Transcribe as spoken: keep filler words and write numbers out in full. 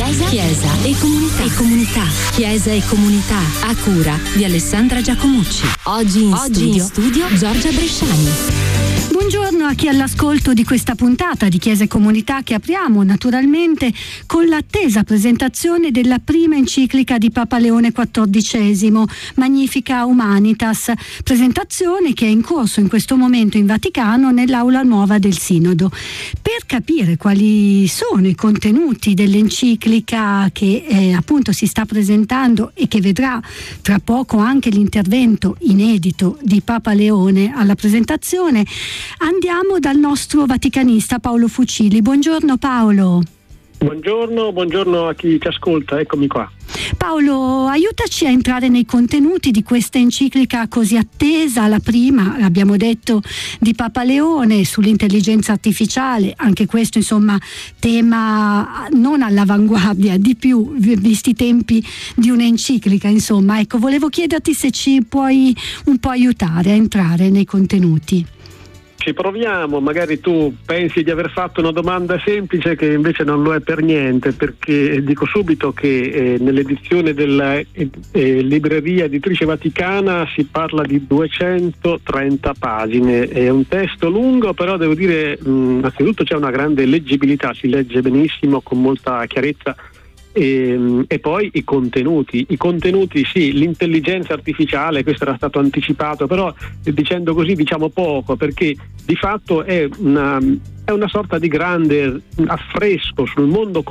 Chiesa, Chiesa e comunità. E comunità. Chiesa e comunità. A cura di Alessandra Giacomucci. Oggi in, Oggi studio, in studio Giorgia Bresciani. Buongiorno a chi è all'ascolto di questa puntata di Chiesa e Comunità, che apriamo naturalmente con l'attesa presentazione della prima enciclica di Papa Leone quattordicesimo, Magnificat Humanitas, presentazione che è in corso in questo momento in Vaticano nell'aula nuova del Sinodo. Per capire quali sono i contenuti dell'enciclica che eh, appunto si sta presentando e che vedrà tra poco anche l'intervento inedito di Papa Leone alla presentazione, andiamo dal nostro vaticanista Paolo Fucili. Buongiorno Paolo. Buongiorno, buongiorno a chi ci ascolta, eccomi qua. Paolo, aiutaci a entrare nei contenuti di questa enciclica così attesa, la prima, l'abbiamo detto, di Papa Leone sull'intelligenza artificiale, anche questo insomma tema non all'avanguardia, di più, visti i tempi di un'enciclica, insomma. Ecco, volevo chiederti se ci puoi un po' aiutare a entrare nei contenuti. Ci proviamo, magari tu pensi di aver fatto una domanda semplice che invece non lo è per niente, perché dico subito che eh, nell'edizione della eh, eh, Libreria Editrice Vaticana si parla di duecentotrenta pagine, è un testo lungo, però devo dire mh, innanzitutto c'è una grande leggibilità, si legge benissimo, con molta chiarezza. E, e poi i contenuti i contenuti sì, l'intelligenza artificiale, questo era stato anticipato, però dicendo così diciamo poco, perché di fatto è una, è una sorta di grande affresco sul mondo